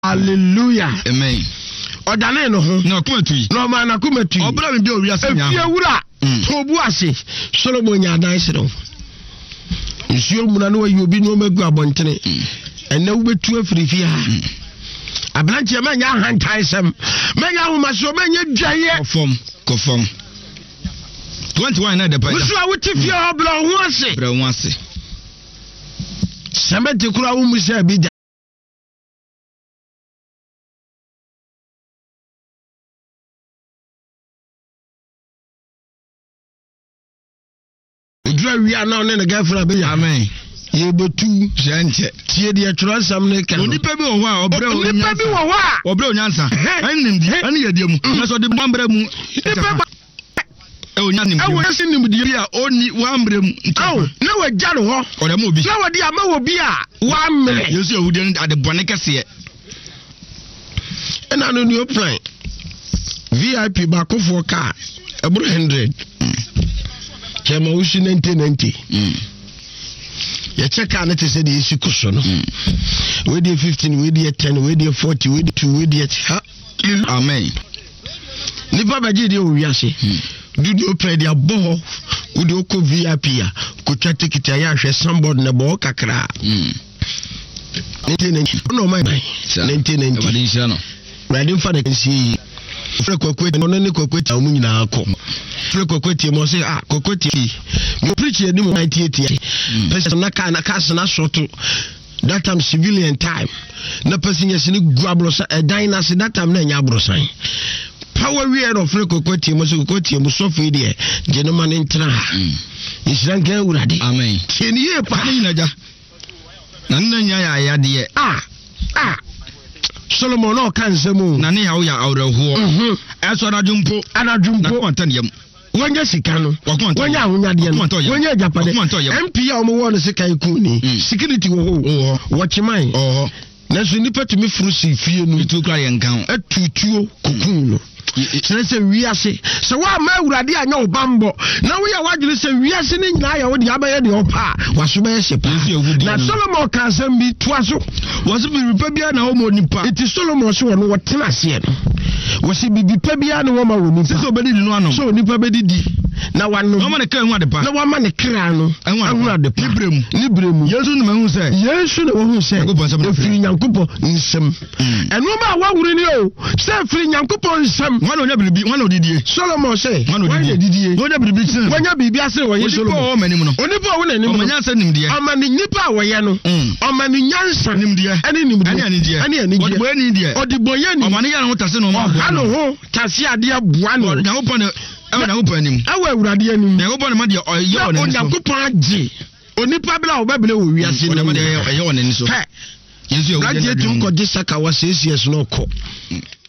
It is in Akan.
Hallelujah. Amen. Odane no ho. Na kumatui. No ma na kumatui. Obra me bi owiase nya. Efie wura. Tobu ase. Solomon nya dan sero. Nsuo mu na no ayi obi no magu abontene. Ena wo betu afiri fie ha. Abranche manya hantan sem. Manya homaso manya dwaye. Kofom. 21 na de pa. Wusu a wuti fie ho bla ho ase. Bra ho ase. Samete kura wo musa bi. We are now in the girlfriend. Amen. You be too gentle. Tie the trust some nigga. Oni pe bi o wa obro o nyansa. Oni pe bi wo wa. Obro o nyansa. Anim di. Ani ye di mu. Na so de bambra mu. E o nyanim. E wo yasim di bia oni wa ambre mu. Aw, na wa ja no ho. O de mo bi. Na wa di ama wo bi a wa amre. Yesu ehudi ade bone kese. E na no new plan. VIP ba ko for car. Ebro 100. Chema ushi 90. Ya cheka na te say the issue kuso no. We dey 15, we dey 10, we dey 40, we dey 2, we dey amen. Nipa baje dey owiase. Do the play their ball. We dey ko VIP a. Ko twa ticket ya hwe somebody na bo kakra. 1990. No my 1990. Wadi nshano. Wadi mfa na kansi. Fre kokweti no ne kokweti amu nyina akọ. Fre kokweti mo say kokweti me preach eni mo 98. Person na ka na cast na short that time civilian time. Na person yes ni guabrosa dynasty that time na nya abrosan. Power we of fre kokweti mo say kokweti mo so fe de gentleman entra ha. Isran kan urade. Amen. Tieni e pa ni naja. Na nya ya de Solomon no kan semu na ne yawo ya awreho eso anadwumpo na kwanta ne yam wanya sika no wanya ahonyade no wanya japade MP a omo wo no sika iku ni security wo watchman na so nipa tumi frusi fie no itu kra ye nkan atutuo kokun no se wiase se wa ma awurade anya obambo na wo ya wadwere se wiase ne nyina ya wo de abaye de opa waso be hye pa na Solomon kan sam bi toaso waso bi pa bia na wo mo nipa iti Solomon so wo tena ase no wasi bibi pa bia na wo ma wo nipa so be di no ano so nipa be di na wanu no ma ne kan hu adepa na wa ma ne kra no hu adepa libremu Yesu no mahu se Yesu no mahu se efiri nyankopɔ nsem eno ma wa wuri ni o se efiri nyankopɔ nsem wana onya biribi wana odidie Solomon say wana odidie onya biribi tin wanya biribi ase wo ye Solomon onipa wo nanim no onya se nimdie amani nipa wo ye no amani nyansa nimdie ani nimdie ani anidie odiboye ni die odiboye ni amani ya no tase no ma ano ho tase ade aboa no nyankopɔ ewa nyankopɔ anim ewa awurade anim nyankopɔ ma de ɔyɛ wɔ ne so nyankopɔ agye onipa bla wo bebele wo wiase no ma de ɛyɛ wɔ ne so Yesu ewu de tum ko de saka wa 6 years no ko